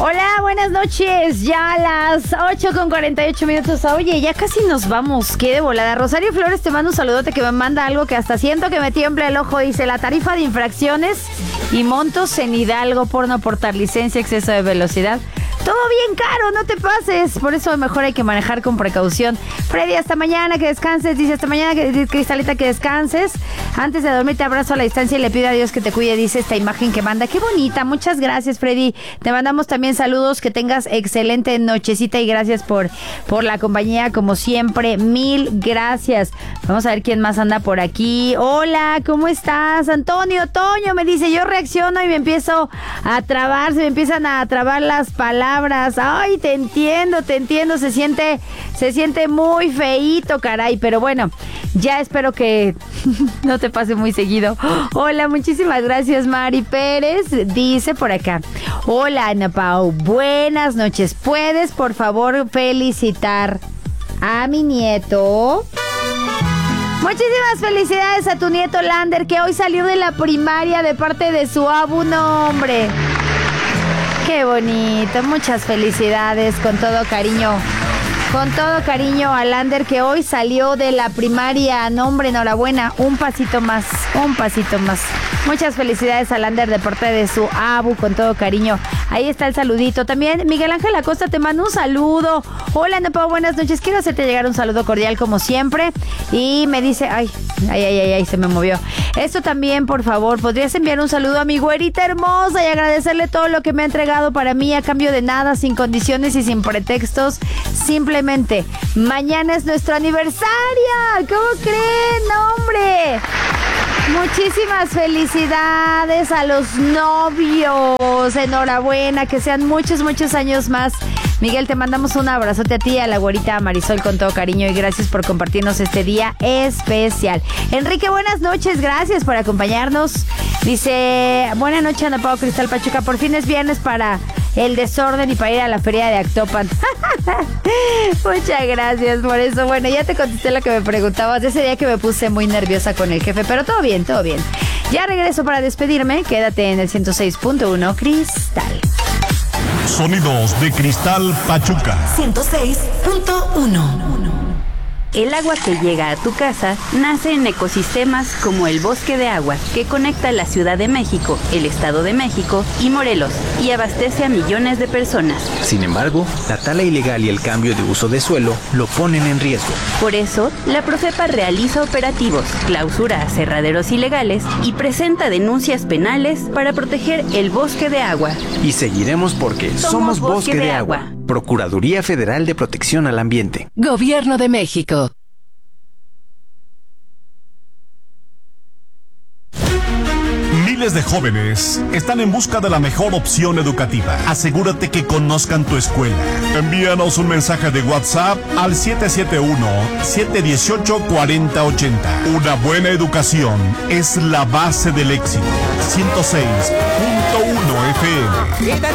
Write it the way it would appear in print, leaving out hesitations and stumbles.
Hola, buenas noches. Ya a las 8:48. Oye, ya casi nos vamos. Qué de volada. Rosario Flores te manda un saludote que me manda algo que hasta siento que me tiembla el ojo. Dice, la tarifa de infracciones y montos en Hidalgo por no portar licencia, exceso de velocidad. Todo bien caro, no te pases. Por eso mejor hay que manejar con precaución. Freddy, hasta mañana, que descanses. Dice, hasta mañana, Cristalita, que descanses. Antes de dormir te abrazo a la distancia y le pido a Dios que te cuide, dice esta imagen que manda. Qué bonita, muchas gracias, Freddy. Te mandamos también saludos, que tengas excelente nochecita y gracias por la compañía, como siempre. Mil gracias. Vamos a ver quién más anda por aquí. Hola, ¿cómo estás? Antonio Toño me dice, yo reacciono y me empiezo a trabar, se me empiezan a trabar las palabras. Ay, te entiendo, se siente muy feíto, caray, pero bueno, ya espero que no te pase muy seguido. Hola, muchísimas gracias, Mari Pérez, dice por acá. Hola, Ana Pau, buenas noches, ¿puedes por favor felicitar a mi nieto? Muchísimas felicidades a tu nieto Lander, que hoy salió de la primaria de parte de su abu, no, hombre. Qué bonito, muchas felicidades, con todo cariño a Lander, que hoy salió de la primaria. No, hombre, enhorabuena, un pasito más. Muchas felicidades a Lander de parte de su abu, con todo cariño. Ahí está el saludito. También Miguel Ángel Acosta te manda un saludo. Hola, Nepo, buenas noches. Quiero hacerte llegar un saludo cordial como siempre. Y me dice, ay, se me movió. Esto también, por favor, ¿podrías enviar un saludo a mi güerita hermosa y agradecerle todo lo que me ha entregado para mí a cambio de nada, sin condiciones y sin pretextos? Simplemente, mañana es nuestro aniversario. ¿Cómo creen? ¡No, hombre! Muchísimas felicidades a los novios. Enhorabuena, que sean muchos años más. Miguel, te mandamos un abrazote a ti y a la güerita Marisol con todo cariño y gracias por compartirnos este día especial. Enrique, buenas noches, gracias por acompañarnos. Dice, buenas noches, Ana Pau, Cristal Pachuca, por fin es viernes para el desorden y para ir a la feria de Actopan. Muchas gracias por eso. Bueno, ya te contesté lo que me preguntabas. Ese día que me puse muy nerviosa con el jefe, pero todo bien. Ya regreso para despedirme. Quédate en el 106.1 Cristal. Sonidos de Cristal Pachuca. 106.1. El agua que llega a tu casa nace en ecosistemas como el Bosque de Agua, que conecta la Ciudad de México, el Estado de México y Morelos, y abastece a millones de personas. Sin embargo, la tala ilegal y el cambio de uso de suelo lo ponen en riesgo. Por eso, la Profepa realiza operativos, clausura aserraderos ilegales y presenta denuncias penales para proteger el Bosque de Agua. Y seguiremos porque somos Bosque de Agua. Procuraduría Federal de Protección al Ambiente. Gobierno de México. Miles de jóvenes están en busca de la mejor opción educativa. Asegúrate que conozcan tu escuela. Envíanos un mensaje de WhatsApp al 771-718-4080. Una buena educación es la base del éxito. 106.1 FM.